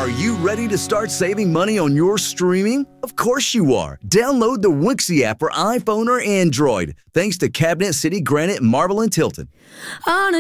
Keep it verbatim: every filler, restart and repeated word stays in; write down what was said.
Are you ready to start saving money on your streaming? Of course you are. Download the Wixie app for iPhone or Android. Thanks to Cabinet City Granite Marble and Tilton. On a